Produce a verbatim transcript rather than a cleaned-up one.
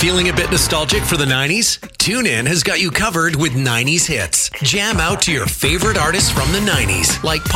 Feeling a bit nostalgic for the nineties? TuneIn has got you covered with nineties hits. Jam out to your favorite artists from the nineties, like